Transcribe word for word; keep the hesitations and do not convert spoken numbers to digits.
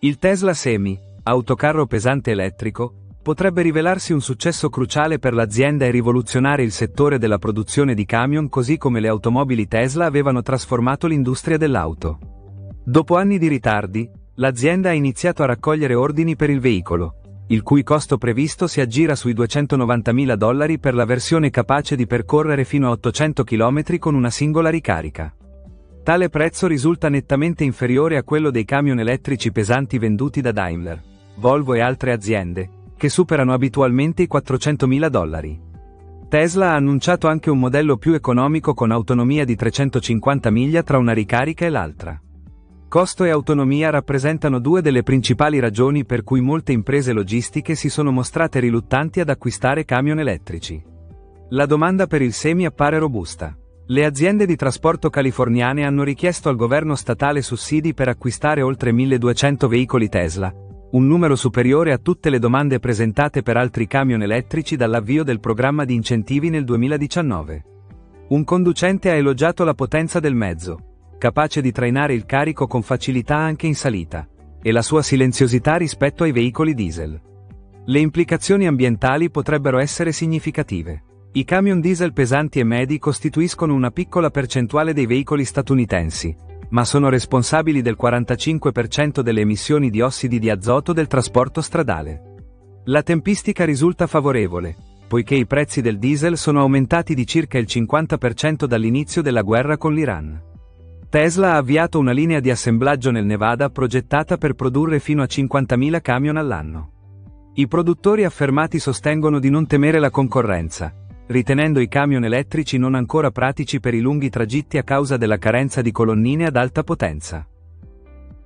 Il Tesla Semi, autocarro pesante elettrico, potrebbe rivelarsi un successo cruciale per l'azienda e rivoluzionare il settore della produzione di camion così come le automobili Tesla avevano trasformato l'industria dell'auto. Dopo anni di ritardi, l'azienda ha iniziato a raccogliere ordini per il veicolo, il cui costo previsto si aggira sui duecentonovantamila dollari per la versione capace di percorrere fino a ottocento chilometri con una singola ricarica. Tale prezzo risulta nettamente inferiore a quello dei camion elettrici pesanti venduti da Daimler, Volvo e altre aziende, che superano abitualmente i quattrocentomila dollari. Tesla ha annunciato anche un modello più economico con autonomia di trecentocinquanta miglia tra una ricarica e l'altra. Costo e autonomia rappresentano due delle principali ragioni per cui molte imprese logistiche si sono mostrate riluttanti ad acquistare camion elettrici. La domanda per il Semi appare robusta. Le aziende di trasporto californiane hanno richiesto al governo statale sussidi per acquistare oltre milleduecento veicoli Tesla, un numero superiore a tutte le domande presentate per altri camion elettrici dall'avvio del programma di incentivi nel duemiladiciannove. Un conducente ha elogiato la potenza del mezzo, capace di trainare il carico con facilità anche in salita, e la sua silenziosità rispetto ai veicoli diesel. Le implicazioni ambientali potrebbero essere significative. I camion diesel pesanti e medi costituiscono una piccola percentuale dei veicoli statunitensi, ma sono responsabili del quarantacinque per cento delle emissioni di ossidi di azoto del trasporto stradale. La tempistica risulta favorevole, poiché i prezzi del diesel sono aumentati di circa il cinquanta per cento dall'inizio della guerra con l'Iran. Tesla ha avviato una linea di assemblaggio nel Nevada progettata per produrre fino a cinquantamila camion all'anno. I produttori affermati sostengono di non temere la concorrenza, ritenendo i camion elettrici non ancora pratici per i lunghi tragitti a causa della carenza di colonnine ad alta potenza.